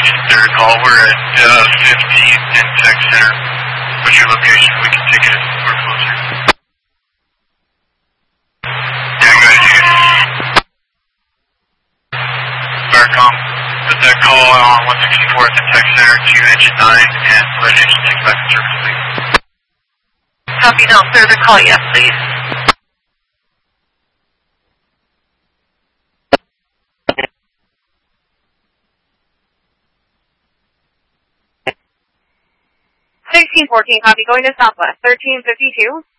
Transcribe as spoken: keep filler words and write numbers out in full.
Engine third call. We're at uh, fifteenth and Tech Center. What's your location? We can take it or closer. Yeah, go ahead, dude. Starcom, put that call on one sixty-fourth and Tech Center to Engine nine and let Engine six back in service, please. Copy, now service call, yes, please. sixteen fourteen, copy, going to Southwest, thirteen fifty-two.